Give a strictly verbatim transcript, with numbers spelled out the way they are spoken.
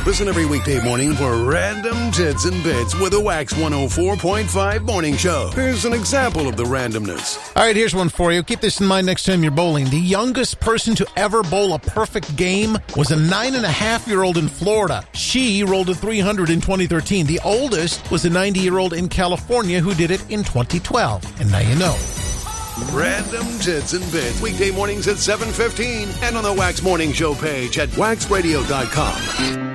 Listen every weekday morning for Random Tits and Bits with a Wax one oh four point five morning show. Here's an example of the randomness. All right, here's one for you. Keep this in mind next time you're bowling. The youngest person to ever bowl a perfect game was a nine and a half year old in Florida. She rolled a three hundred in twenty thirteen. The oldest was a ninety year old in California who did it in twenty twelve. And now you know. Random Tits and Bits, weekday mornings at seven fifteen and on the Wax Morning Show page at wax radio dot com.